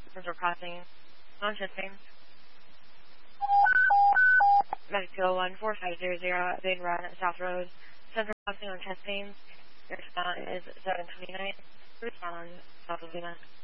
Central Crossing, on chest pain. Medic 201-4500, Big Run, South Road, Central Crossing on chest pain. Your response is 729. Respond on South Laguna.